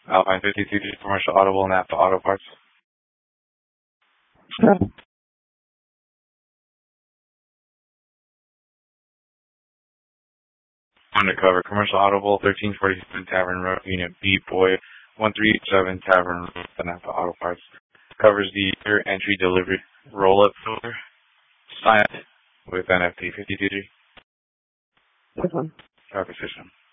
Alpine 52 Commercial Audible, Napa Auto Parts. Undercover, Commercial Audible, 1347 Tavern Road, Unit B, Boy, 137 Tavern Road, Napa Auto Parts. Covers the rear entry delivery roll-up filter, signed with NFT 52G. This one. Traffic system.